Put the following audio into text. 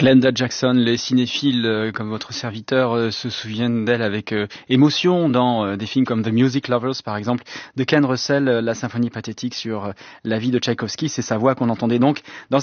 Glenda Jackson, les cinéphiles comme votre serviteur se souviennent d'elle avec émotion dans des films comme The Music Lovers par exemple, de Ken Russell, la symphonie pathétique sur la vie de Tchaïkovski. C'est sa voix qu'on entendait donc dans